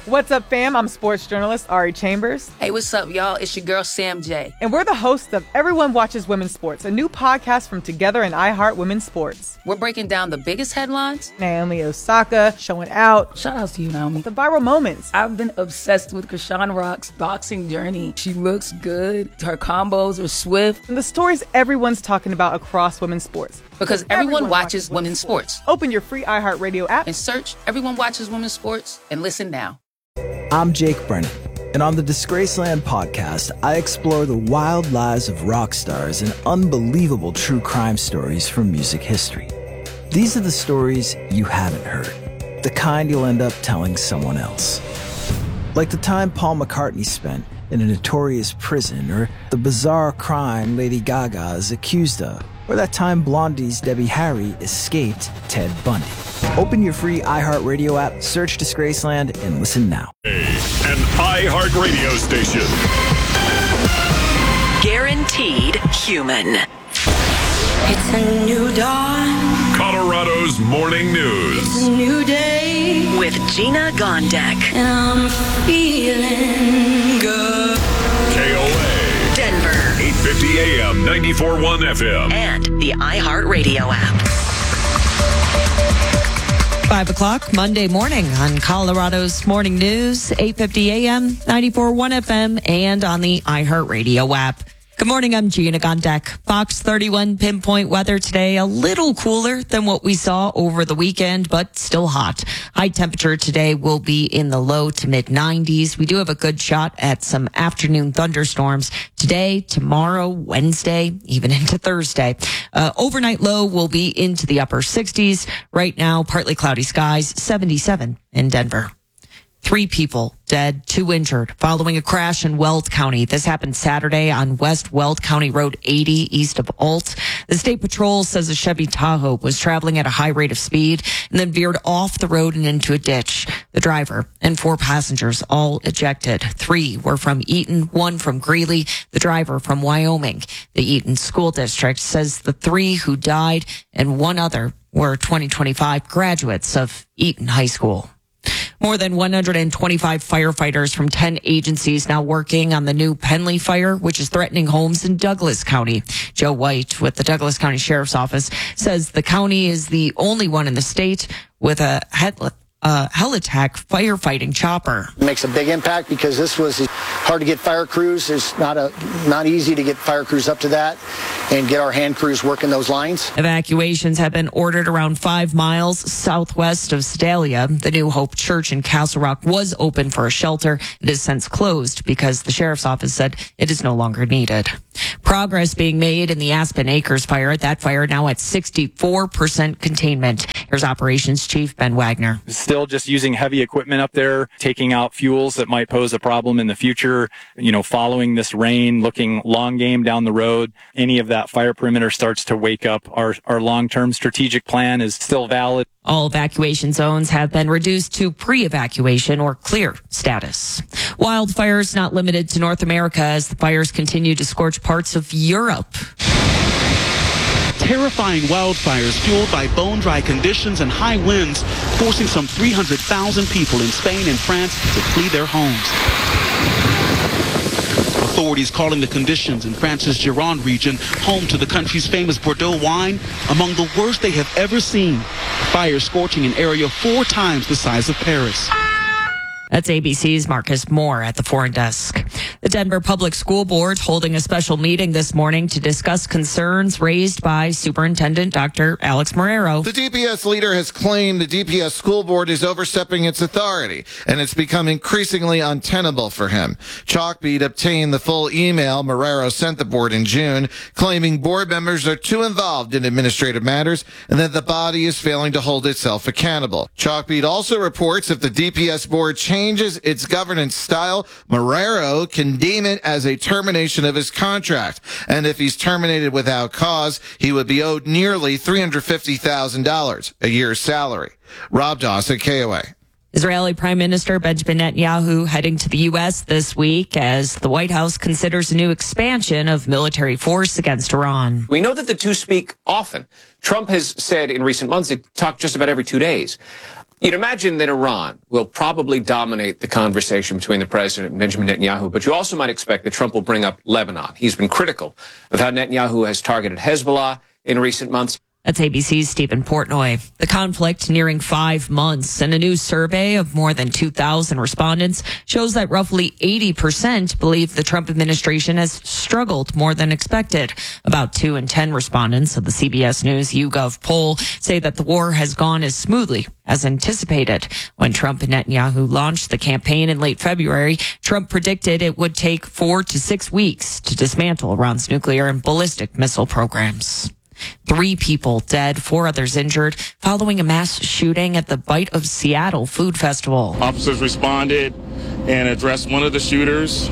What's up, fam? I'm sports journalist Ari Chambers. Hey, what's up, y'all? It's your girl, Sam J. And we're the hosts of Everyone Watches Women's Sports, a new podcast from Together and iHeart Women's Sports. We're breaking down the biggest headlines. Naomi Osaka showing out. Shout out to you, Naomi. The viral moments. I've been obsessed with Krishan Rock's boxing journey. She looks good. Her combos are swift. And the stories everyone's talking about across women's sports. Because everyone watches women's sports. Open your free iHeartRadio app and search Everyone Watches Women's Sports and listen now. I'm Jake Brennan, and on the Disgraceland podcast, I explore the wild lives of rock stars and unbelievable true crime stories from music history. These are the stories you haven't heard, the kind you'll end up telling someone else. Like the time Paul McCartney spent in a notorious prison, or the bizarre crime Lady Gaga is accused of, or that time Blondie's Debbie Harry escaped Ted Bundy. Open your free iHeartRadio app, search Disgraceland, and listen now. An iHeartRadio station. Guaranteed human. It's a new dawn. Colorado's morning news. It's a new day. With Gina Gondek. And I'm feeling good. KOA. Denver. 850 AM, 94.1 FM. And the iHeartRadio app. 5 o'clock Monday morning on Colorado's Morning News, 8:50 a.m., 94.1 FM, and on the iHeartRadio app. Good morning, I'm Gina Gondek. Fox 31 pinpoint weather today, a little cooler than what we saw over the weekend, but still hot. High temperature today will be in the low to mid 90s. We do have a good shot at some afternoon thunderstorms today, tomorrow, Wednesday, even into Thursday. Overnight low will be into the upper 60s. Right now, partly cloudy skies, 77 in Denver. 3 people dead, 2 injured following a crash in Weld County. This happened Saturday on West Weld County Road 80 east of Alt. The state patrol says a Chevy Tahoe was traveling at a high rate of speed and then veered off the road and into a ditch. The driver and 4 passengers all ejected. 3 were from Eaton, 1 from Greeley, the driver from Wyoming. The Eaton School District says the 3 who died and 1 other were 2025 graduates of Eaton High School. More than 125 firefighters from 10 agencies now working on the new Penley fire, which is threatening homes in Douglas County. Joe White with the Douglas County Sheriff's Office says the county is the only one in the state with a Helitack firefighting chopper. It makes a big impact because this was hard to get fire crews. It's not easy to get fire crews up to that and get our hand crews working those lines. Evacuations have been ordered around 5 miles southwest of Sedalia. The New Hope Church in Castle Rock was open for a shelter. It is since closed because the sheriff's office said it is no longer needed. Progress being made in the Aspen Acres fire. That fire now at 64% containment. Here's Operations Chief Ben Wagner. Still just using heavy equipment up there, taking out fuels that might pose a problem in the future. Following this rain, looking long game down the road, any of that fire perimeter starts to wake up. Our long-term strategic plan is still valid. All evacuation zones have been reduced to pre-evacuation or clear status. Wildfires not limited to North America as the fires continue to scorch parts of Europe. Terrifying wildfires fueled by bone-dry conditions and high winds, forcing some 300,000 people in Spain and France to flee their homes. Authorities calling the conditions in France's Gironde region, home to the country's famous Bordeaux wine, among the worst they have ever seen. Fires scorching an area 4 times the size of Paris. That's ABC's Marcus Moore at the Foreign Desk. The Denver Public School Board holding a special meeting this morning to discuss concerns raised by Superintendent Dr. Alex Marrero. The DPS leader has claimed the DPS school board is overstepping its authority, and it's become increasingly untenable for him. Chalkbeat obtained the full email Marrero sent the board in June, claiming board members are too involved in administrative matters and that the body is failing to hold itself accountable. Chalkbeat also reports if the DPS board changes its governance style, Marrero can deem it as a termination of his contract. And if he's terminated without cause, he would be owed nearly $350,000, a year's salary. Rob Dawson, KOA. Israeli Prime Minister Benjamin Netanyahu heading to the U.S. this week as the White House considers a new expansion of military force against Iran. We know that the two speak often. Trump has said in recent months they talk just about every 2 days. You'd imagine that Iran will probably dominate the conversation between the president and Benjamin Netanyahu, but you also might expect that Trump will bring up Lebanon. He's been critical of how Netanyahu has targeted Hezbollah in recent months. That's ABC's Stephen Portnoy. The conflict nearing 5 months, and a new survey of more than 2,000 respondents shows that roughly 80% believe the Trump administration has struggled more than expected. About 2 in 10 respondents of the CBS News YouGov poll say that the war has gone as smoothly as anticipated. When Trump and Netanyahu launched the campaign in late February, Trump predicted it would take 4 to 6 weeks to dismantle Iran's nuclear and ballistic missile programs. 3 people dead, 4 others injured following a mass shooting at the Bite of Seattle Food Festival. Officers responded and addressed one of the shooters.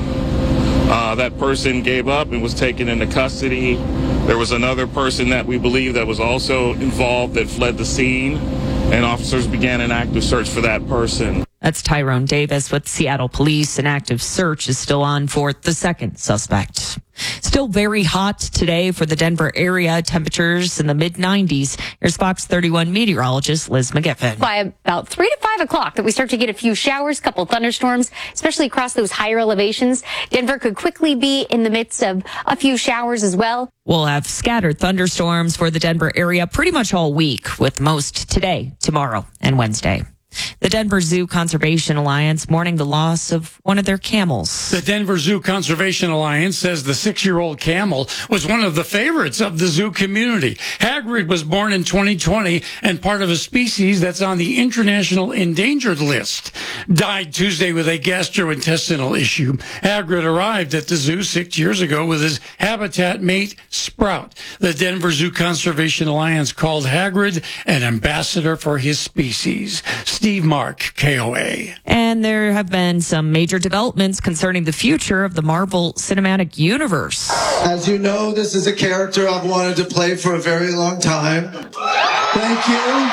That person gave up and was taken into custody. There was another person that we believe that was also involved that fled the scene, and officers began an active search for that person. That's Tyrone Davis with Seattle Police. An active search is still on for the second suspect. Still very hot today for the Denver area. Temperatures in the mid-90s. Here's Fox 31 meteorologist Liz McGiffin. By about 3 to 5 o'clock that we start to get a few showers, couple thunderstorms, especially across those higher elevations. Denver could quickly be in the midst of a few showers as well. We'll have scattered thunderstorms for the Denver area pretty much all week, with most today, tomorrow, and Wednesday. The Denver Zoo Conservation Alliance mourning the loss of one of their camels. The Denver Zoo Conservation Alliance says the 6-year-old camel was one of the favorites of the zoo community. Hagrid was born in 2020 and part of a species that's on the international endangered list. Died Tuesday with a gastrointestinal issue. Hagrid arrived at the zoo 6 years ago with his habitat mate, Sprout. The Denver Zoo Conservation Alliance called Hagrid an ambassador for his species. Steve Mark, KOA. And there have been some major developments concerning the future of the Marvel Cinematic Universe. As you know, this is a character I've wanted to play for a very long time. Thank you.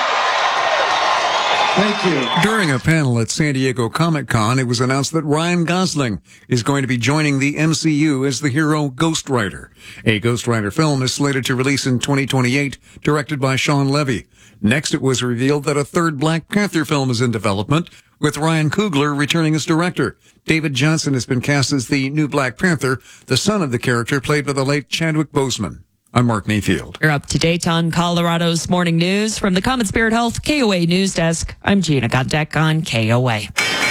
Thank you. During a panel at San Diego Comic-Con, it was announced that Ryan Gosling is going to be joining the MCU as the hero Ghost Rider. A Ghost Rider film is slated to release in 2028, directed by Sean Levy. Next, it was revealed that a third Black Panther film is in development, with Ryan Coogler returning as director. David Johnson has been cast as the new Black Panther, the son of the character played by the late Chadwick Boseman. I'm Mark Mayfield. You're up to date on Colorado's morning news from the Common Spirit Health KOA News Desk. I'm Gina Gondek on KOA.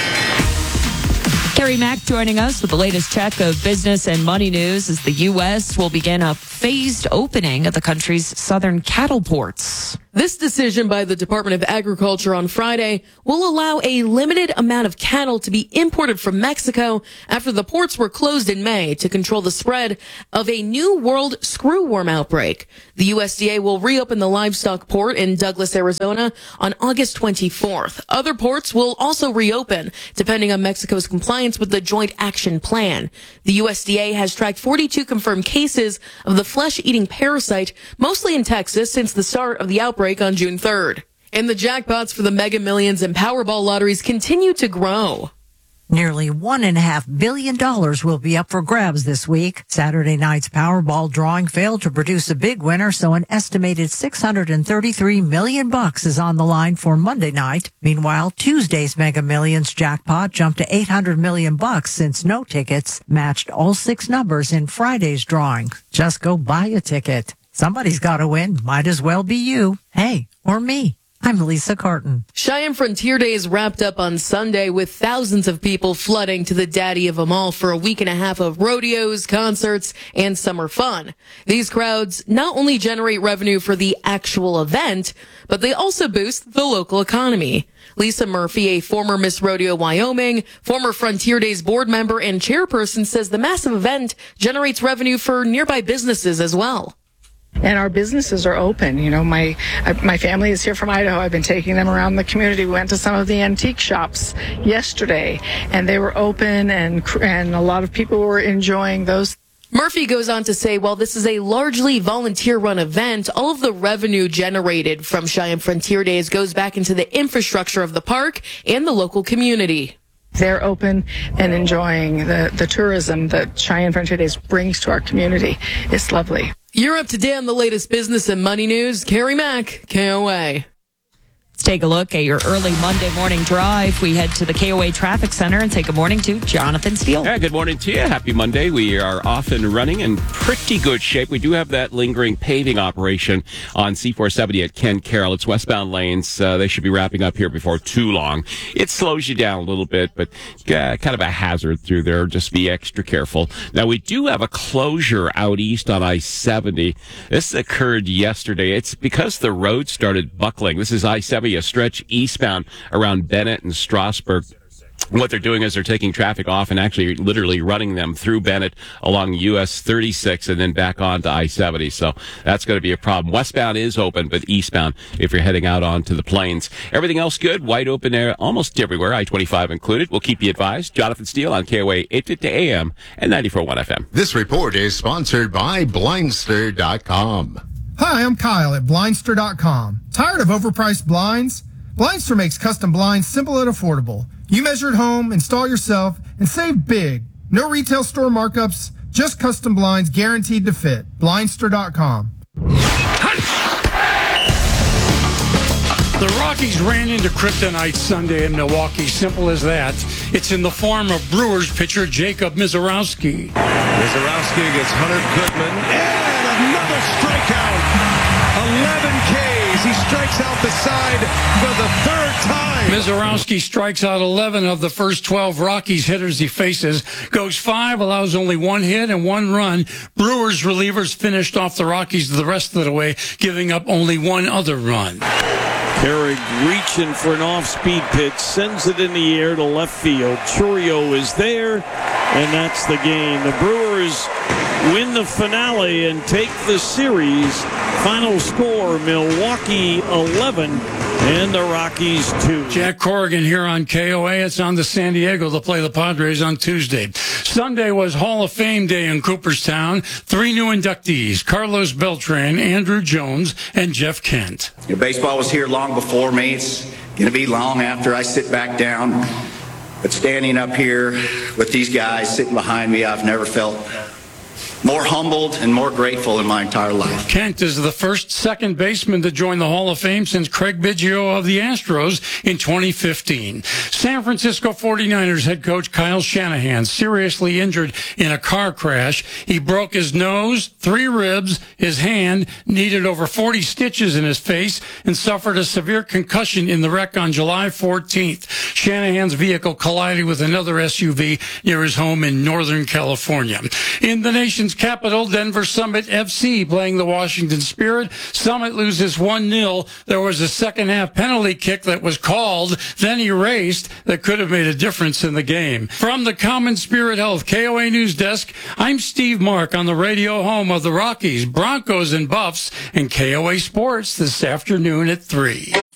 Carrie Mack joining us with the latest check of business and money news as the U.S. will begin a phased opening of the country's southern cattle ports. This decision by the Department of Agriculture on Friday will allow a limited amount of cattle to be imported from Mexico after the ports were closed in May to control the spread of a new world screwworm outbreak. The USDA will reopen the livestock port in Douglas, Arizona on August 24th. Other ports will also reopen, depending on Mexico's compliance with the Joint Action Plan. The USDA has tracked 42 confirmed cases of the flesh-eating parasite, mostly in Texas, since the start of the outbreak on June 3rd. And the jackpots for the Mega Millions and Powerball lotteries continue to grow. Nearly $1.5 billion will be up for grabs this week. Saturday night's Powerball drawing failed to produce a big winner, so an estimated $633 million is on the line for Monday night. Meanwhile, Tuesday's Mega Millions jackpot jumped to $800 million since no tickets matched all 6 numbers in Friday's drawing. Just go buy a ticket. Somebody's got to win. Might as well be you. Hey, or me. I'm Lisa Carton. Cheyenne Frontier Days wrapped up on Sunday with thousands of people flooding to the Daddy of 'em all for a week and a half of rodeos, concerts, and summer fun. These crowds not only generate revenue for the actual event, but they also boost the local economy. Lisa Murphy, a former Miss Rodeo Wyoming, former Frontier Days board member and chairperson, says the massive event generates revenue for nearby businesses as well. And our businesses are open. You know, my family is here from Idaho. I've been taking them around the community. We went to some of the antique shops yesterday, and they were open, and a lot of people were enjoying those. Murphy goes on to say, while this is a largely volunteer-run event, all of the revenue generated from Cheyenne Frontier Days goes back into the infrastructure of the park and the local community. They're open and enjoying the tourism that Cheyenne Frontier Days brings to our community. It's lovely. You're up to date on the latest business and money news. Carrie Mack, KOA. Let's take a look at your early Monday morning drive. We head to the KOA Traffic Center and say good morning to Jonathan Steele. Yeah, good morning to you. Happy Monday. We are off and running in pretty good shape. We do have that lingering paving operation on C470 at Ken Carroll. It's westbound lanes. They should be wrapping up here before too long. It slows you down a little bit, but kind of a hazard through there. Just be extra careful. Now, we do have a closure out east on I-70. This occurred yesterday. It's because the road started buckling. This is I-70, a stretch eastbound around Bennett and Strasburg. What they're doing is they're taking traffic off and actually literally running them through Bennett along US 36 and then back on to I-70. So that's going to be a problem. Westbound is open, but eastbound, if you're heading out onto the plains. Everything else good, wide open there almost everywhere, I-25 included. We'll keep you advised. Jonathan Steele on KOA 850 AM and 94.1 FM. This report is sponsored by Blindster.com. Hi, I'm Kyle at Blindster.com. Tired of overpriced blinds? Blindster makes custom blinds simple and affordable. You measure at home, install yourself, and save big. No retail store markups, just custom blinds guaranteed to fit. Blindster.com. The Rockies ran into kryptonite Sunday in Milwaukee. Simple as that. It's in the form of Brewers pitcher Jacob Misiorowski. Misiorowski against Hunter Goodman. And another strikeout. 11 Ks. He strikes out the side for the third time. Misiorowski strikes out 11 of the first 12 Rockies hitters he faces. Goes 5, allows only 1 hit and 1 run. Brewers relievers finished off the Rockies the rest of the way, giving up only 1 other run. Carrig reaching for an off-speed pitch, sends it in the air to left field. Chourio is there, and that's the game. The Brewers win the finale and take the series. Final score, Milwaukee 11 and the Rockies 2. Jack Corrigan here on KOA. It's on to San Diego to play the Padres on Tuesday. Sunday was Hall of Fame Day in Cooperstown. 3 new inductees, Carlos Beltran, Andruw Jones, and Jeff Kent. Baseball was here long before me. It's going to be long after I sit back down. But standing up here with these guys sitting behind me, I've never felt more humbled and more grateful in my entire life. Kent is the first second baseman to join the Hall of Fame since Craig Biggio of the Astros in 2015. San Francisco 49ers head coach Kyle Shanahan seriously injured in a car crash. He broke his nose, 3 ribs, his hand, needed over 40 stitches in his face, and suffered a severe concussion in the wreck on July 14th. Shanahan's vehicle collided with another SUV near his home in Northern California. In the nation's capital, Denver Summit FC playing the Washington Spirit. Summit loses 1-0. There was a second-half penalty kick that was called, then erased, that could have made a difference in the game. From the Common Spirit Health KOA News Desk, I'm Steve Mark on the radio home of the Rockies, Broncos, and Buffs, and KOA Sports this afternoon at 3.